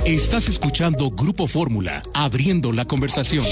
Estás escuchando Grupo Fórmula, abriendo la conversación.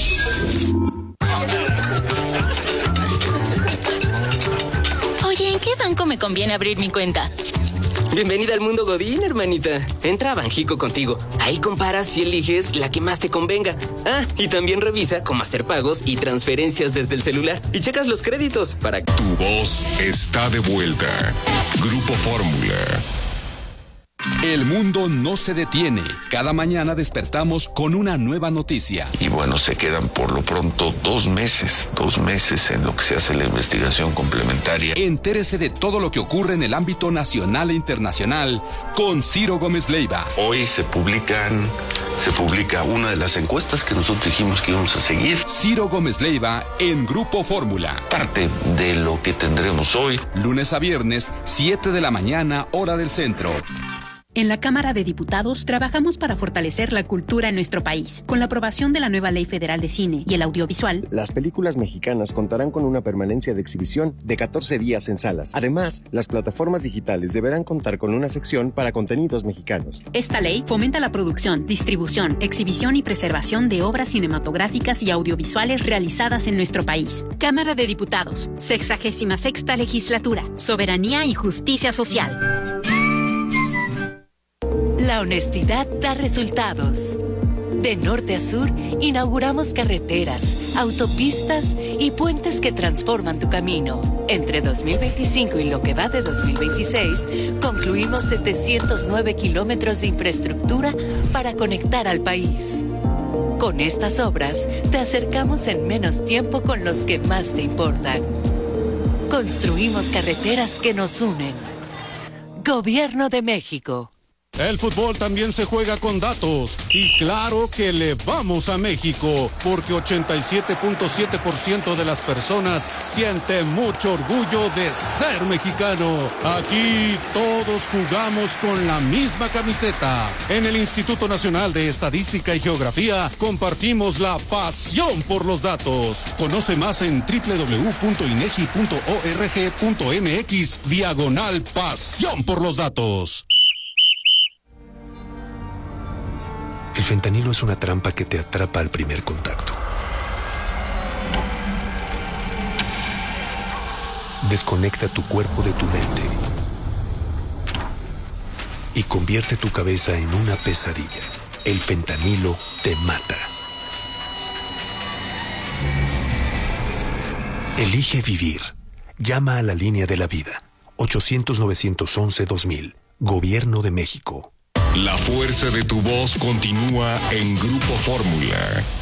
Oye, ¿en qué banco me conviene abrir mi cuenta? Bienvenida al mundo Godín, hermanita. Entra a Banjico Contigo. Ahí comparas y eliges la que más te convenga. Ah, y también revisa cómo hacer pagos y transferencias desde el celular. Y checas los créditos para... Tu voz está de vuelta. Grupo Fórmula. El mundo no se detiene. Cada mañana despertamos con una nueva noticia. Y bueno, se quedan por lo pronto 2 meses en lo que se hace la investigación complementaria. Entérese de todo lo que ocurre en el ámbito nacional e internacional con Ciro Gómez Leiva. Hoy se publica una de las encuestas que nosotros dijimos que íbamos a seguir. Ciro Gómez Leiva en Grupo Fórmula. Parte de lo que tendremos hoy. Lunes a viernes, 7 de la mañana, hora del centro. En la Cámara de Diputados trabajamos para fortalecer la cultura en nuestro país. Con la aprobación de la nueva Ley Federal de Cine y el Audiovisual, las películas mexicanas contarán con una permanencia de exhibición de 14 días en salas. Además, las plataformas digitales deberán contar con una sección para contenidos mexicanos. Esta ley fomenta la producción, distribución, exhibición y preservación de obras cinematográficas y audiovisuales realizadas en nuestro país. Cámara de Diputados, 66ª Legislatura, Soberanía y Justicia Social. La honestidad da resultados. De norte a sur, inauguramos carreteras, autopistas y puentes que transforman tu camino. Entre 2025 y lo que va de 2026, concluimos 709 kilómetros de infraestructura para conectar al país. Con estas obras, te acercamos en menos tiempo con los que más te importan. Construimos carreteras que nos unen. Gobierno de México. El fútbol también se juega con datos y claro que le vamos a México porque 87.7% de las personas siente mucho orgullo de ser mexicano. Aquí todos jugamos con la misma camiseta. En el Instituto Nacional de Estadística y Geografía compartimos la pasión por los datos. Conoce más en www.inegi.org.mx/pasión por los datos. El fentanilo es una trampa que te atrapa al primer contacto. Desconecta tu cuerpo de tu mente y convierte tu cabeza en una pesadilla. El fentanilo te mata. Elige vivir. Llama a la línea de la vida. 800-911-2000. Gobierno de México. La fuerza de tu voz continúa en Grupo Fórmula.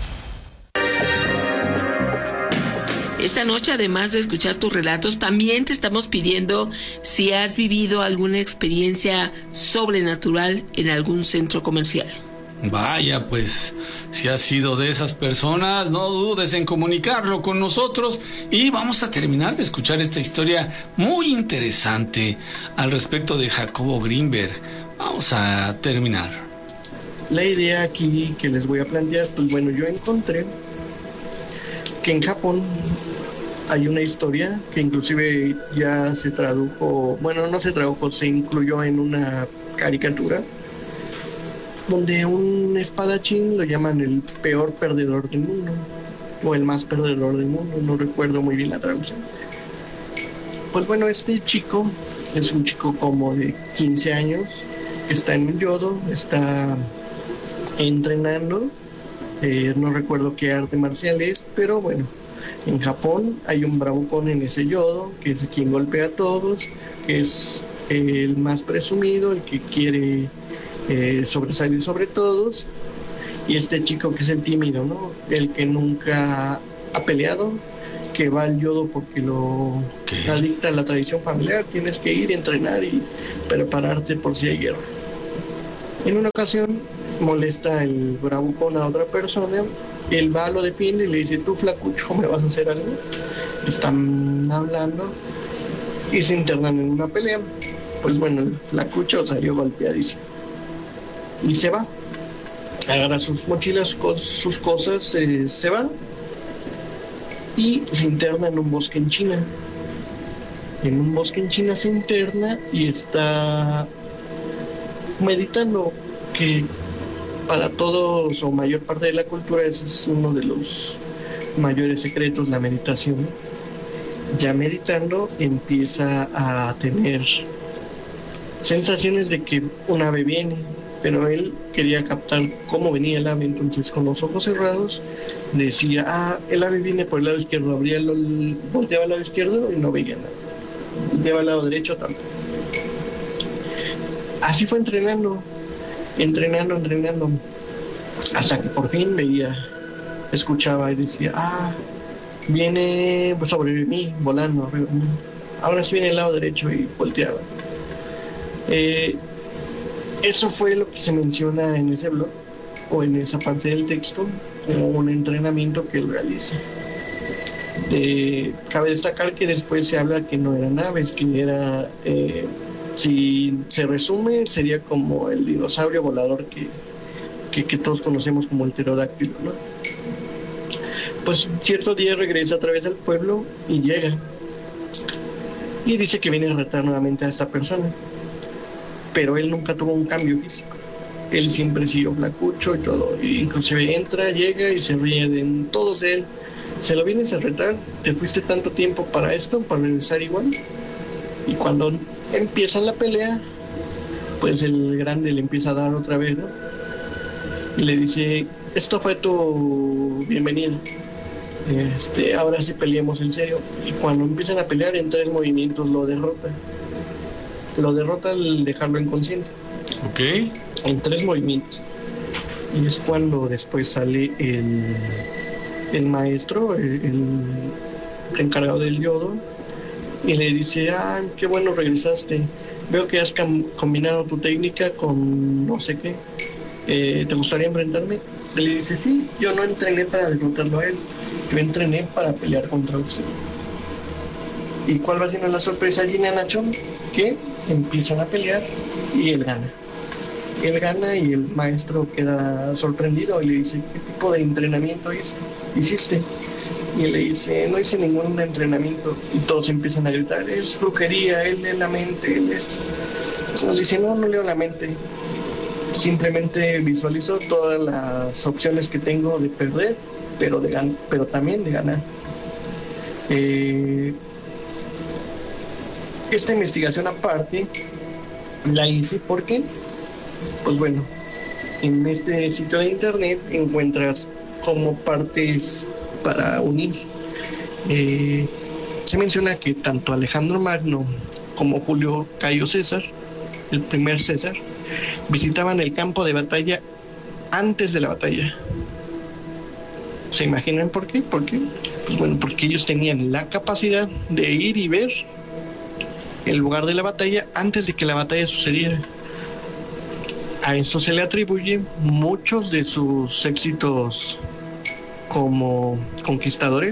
Esta noche, además de escuchar tus relatos, también te estamos pidiendo si has vivido alguna experiencia sobrenatural en algún centro comercial. Vaya, pues, si has sido de esas personas, no dudes en comunicarlo con nosotros y vamos a terminar de escuchar esta historia muy interesante al respecto de Jacobo Greenberg. Vamos a terminar. La idea aquí que les voy a plantear, pues bueno, yo encontré que en Japón hay una historia que inclusive ya se tradujo, bueno, no se tradujo, se incluyó en una caricatura, donde un espadachín lo llaman el peor perdedor del mundo, o el más perdedor del mundo, no recuerdo muy bien la traducción. Pues bueno, este chico es un chico como de 15 años, está en un yodo, está entrenando, no recuerdo qué arte marcial es, pero bueno, en Japón hay un bravucón en ese yodo, que es quien golpea a todos, que es el más presumido, el que quiere sobresalir sobre todos, y este chico que es el tímido, ¿no? El que nunca ha peleado, que va al yodo porque lo dicta la tradición familiar, tienes que ir a entrenar y prepararte por si hay guerra. En una ocasión molesta el bravucón a otra persona, él va, lo defiende y le dice: tú, flacucho, ¿me vas a hacer algo? Están hablando y se internan en una pelea. Pues bueno, el flacucho salió golpeadísimo y se va, agarra sus mochilas, sus cosas, se van y se interna en un bosque en China. En un bosque en China se interna y está meditando que para todos o mayor parte de la cultura ese es uno de los mayores secretos, la meditación. Ya meditando empieza a tener sensaciones de que un ave viene, pero él quería captar cómo venía el ave, entonces con los ojos cerrados decía, el ave viene por el lado izquierdo, volteaba al lado izquierdo y no veía nada, volteaba al lado derecho tampoco. Así fue entrenando, hasta que por fin veía, escuchaba y decía, viene sobre mí, volando arriba. Ahora sí viene el lado derecho y volteaba. Eso fue lo que se menciona en ese blog o en esa parte del texto como un entrenamiento que él realiza. Cabe destacar que después se habla que no eran aves, que era, si se resume, sería como el dinosaurio volador que todos conocemos como el pterodáctilo, ¿no? Pues cierto día regresa otra vez al pueblo y llega y dice que viene a retar nuevamente a esta persona, pero él nunca tuvo un cambio físico, él siempre siguió flacucho y todo, y inclusive entra, llega y se ríe de todos de él. Se lo vienes a retar, te fuiste tanto tiempo para esto, para regresar igual. Y cuando empiezan la pelea, pues el grande le empieza a dar otra vez, ¿no? Y le dice, esto fue tu bienvenida, ahora sí peleemos en serio. Y cuando empiezan a pelear, en 3 movimientos lo derrota al dejarlo inconsciente. Ok. En 3 movimientos. Y es cuando después sale el maestro, el encargado del yodo, y le dice, qué bueno regresaste, veo que has combinado tu técnica con no sé qué, ¿te gustaría enfrentarme? Y le dice, sí, yo no entrené para derrotarlo a él, yo entrené para pelear contra usted. ¿Y cuál va siendo la sorpresa allí, Nacho? Que empiezan a pelear y él gana. Él gana y el maestro queda sorprendido y le dice, ¿qué tipo de entrenamiento hiciste? Y él le dice, no hice ningún entrenamiento. Y todos empiezan a gritar, es brujería, él lee la mente, él esto. Le dice, no leo la mente. Simplemente visualizo todas las opciones que tengo de perder, pero también de ganar. Esta investigación aparte la hice porque, pues bueno, en este sitio de internet encuentras como partes para unir. Se menciona que tanto Alejandro Magno como Julio Cayo César, el primer César, visitaban el campo de batalla antes de la batalla. ¿Se imaginan por qué? ¿Por qué? Pues bueno, porque ellos tenían la capacidad de ir y ver el lugar de la batalla antes de que la batalla sucediera. A eso se le atribuye muchos de sus éxitos como conquistadores,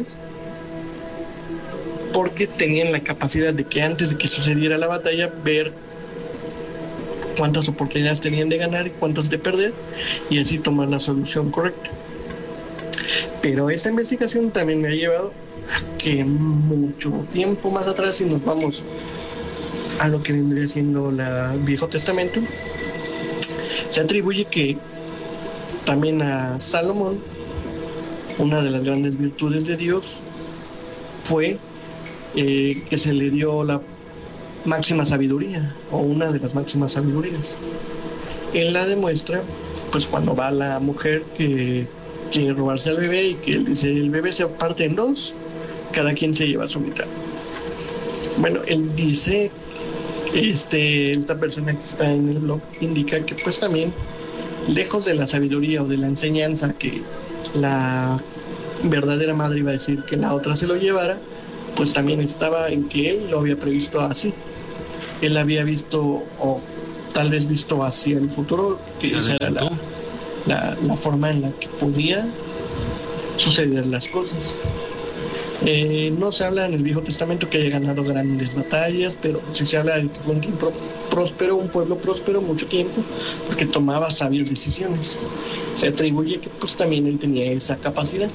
porque tenían la capacidad de que antes de que sucediera la batalla, ver cuántas oportunidades tenían de ganar y cuántas de perder, y así tomar la solución correcta. Pero esta investigación también me ha llevado a que mucho tiempo más atrás, si nos vamos a lo que vendría siendo el Viejo Testamento, se atribuye que también a Salomón, una de las grandes virtudes de Dios fue que se le dio la máxima sabiduría, o una de las máximas sabidurías. Él la demuestra pues cuando va la mujer que quiere robarse al bebé y que él dice, el bebé se parte en 2, cada quien se lleva su mitad. Bueno, él dice, esta persona que está en el blog indica que pues también, lejos de la sabiduría o de la enseñanza que la verdadera madre iba a decir que la otra se lo llevara, pues también estaba en que él lo había previsto así. Él había visto, o tal vez visto hacia el futuro, que esa era la forma en la que podía suceder las cosas. No se habla en el Viejo Testamento que haya ganado grandes batallas, pero sí se habla de que fue un tiempo próspero, un pueblo próspero mucho tiempo, porque tomaba sabias decisiones. Se atribuye que pues también él tenía esa capacidad.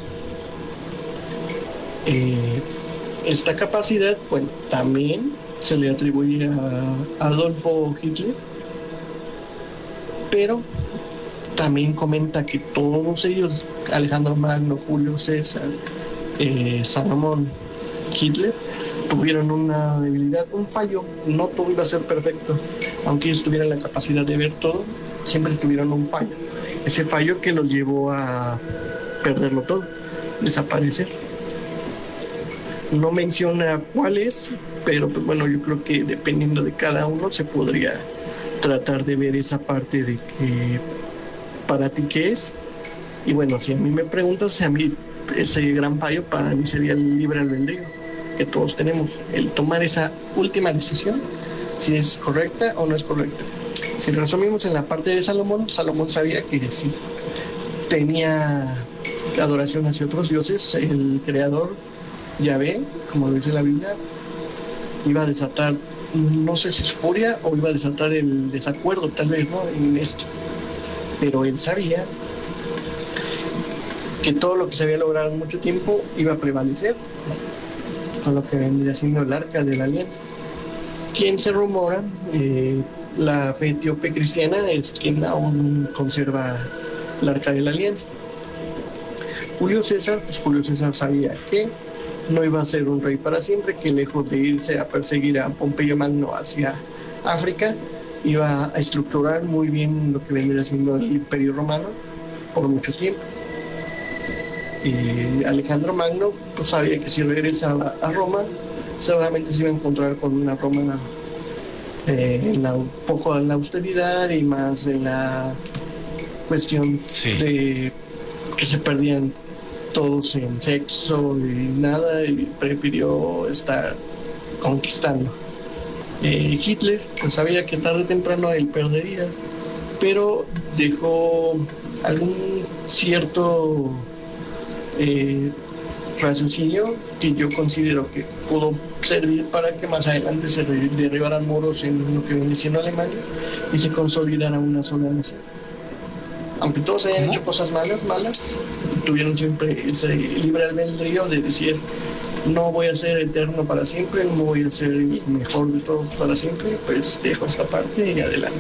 Esta capacidad, bueno, también se le atribuye a Adolfo Hitler, pero también comenta que todos ellos, Alejandro Magno, Julio César, Salomón, Hitler, tuvieron una debilidad, un fallo. No todo iba a ser perfecto, aunque ellos tuvieran la capacidad de ver todo, siempre tuvieron un fallo. Ese fallo que los llevó a perderlo todo, desaparecer. No menciona cuál es, pero pues bueno, yo creo que dependiendo de cada uno se podría tratar de ver esa parte de que para ti qué es. Y bueno, si a mí me preguntas, a mí ese gran fallo para mí sería el libre albedrío que todos tenemos, el tomar esa última decisión, si es correcta o no es correcta. Si resumimos en la parte de Salomón, Salomón sabía que sí tenía adoración hacia otros dioses, el creador Yahvé, como lo dice la Biblia, iba a desatar, no sé si es furia o iba a desatar el desacuerdo, tal vez, ¿no?, en esto. Pero él sabía que todo lo que se había logrado en mucho tiempo iba a prevalecer, ¿no?, con lo que vendría siendo el Arca de la Alianza. Quien se rumora, la fe etíope cristiana es quien aún conserva el Arca de la Alianza. Julio César sabía que no iba a ser un rey para siempre, que lejos de irse a perseguir a Pompeyo Magno hacia África, iba a estructurar muy bien lo que vendría siendo el Imperio Romano por mucho tiempo. Y Alejandro Magno pues sabía que si regresaba a Roma, seguramente se iba a encontrar con una Roma un poco en la austeridad y más en la cuestión de que se perdían todos en sexo y nada, y prefirió estar conquistando. Hitler pues sabía que tarde o temprano él perdería, pero dejó algún cierto raciocinio que yo considero que pudo servir para que más adelante se derribaran muros en lo que viene siendo Alemania y se consolidara una sola nación. Aunque todos hayan hecho cosas malas, tuvieron siempre ese libre albedrío de decir: no voy a ser eterno para siempre, no voy a ser el mejor de todos para siempre, pues dejo esta parte y adelante.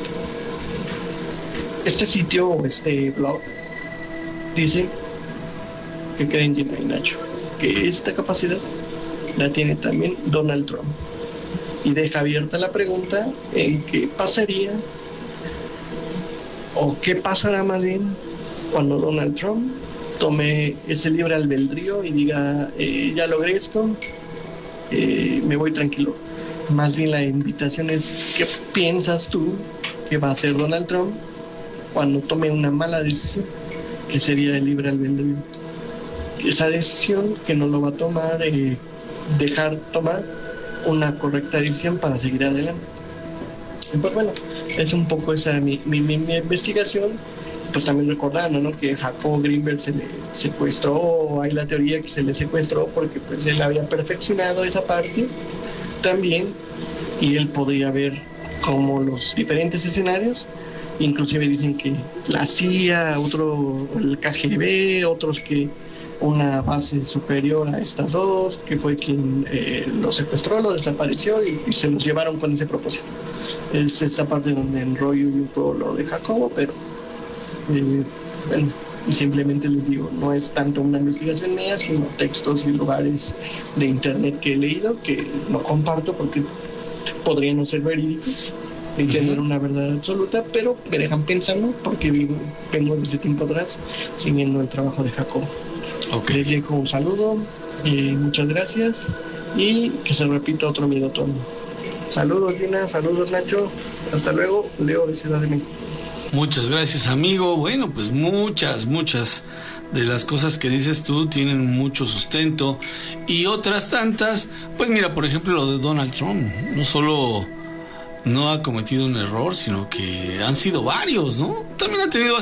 Este sitio o este blog dice que creen, Gina y Nacho, que esta capacidad la tiene también Donald Trump, y deja abierta la pregunta en qué pasaría o qué pasará más bien cuando Donald Trump tome ese libre albedrío y diga: ya logré esto, me voy tranquilo. Más bien la invitación es: ¿qué piensas tú que va a hacer Donald Trump cuando tome una mala decisión, que sería el libre albedrío? Esa decisión que no lo va a tomar, dejar tomar una correcta decisión para seguir adelante. Pues bueno, es un poco esa mi investigación. Pues también recordando, ¿no?, que Jacob Greenberg se le secuestró, hay la teoría que se le secuestró porque pues él había perfeccionado esa parte también, y él podría ver como los diferentes escenarios. Inclusive dicen que la CIA, el KGB, otros que una base superior a estas dos, que fue quien lo secuestró, lo desapareció y se los llevaron con ese propósito. Es esa parte donde enrollo yo todo lo de Jacobo, pero bueno, y simplemente les digo, no es tanto una investigación mía, sino textos y lugares de internet que he leído, que no comparto porque podrían no ser verídicos y tener una verdad absoluta, pero me dejan pensando porque vengo desde tiempo atrás siguiendo el trabajo de Jacobo. Okay. Les dejo un saludo, muchas gracias, y que se repita otro Midotón. Saludos, Gina, saludos, Nacho, hasta luego, Leo de Ciudad de México. Muchas gracias, amigo. Bueno, pues muchas de las cosas que dices tú tienen mucho sustento, y otras tantas, pues mira, por ejemplo, lo de Donald Trump, no solo no ha cometido un error, sino que han sido varios, ¿no? También ha tenido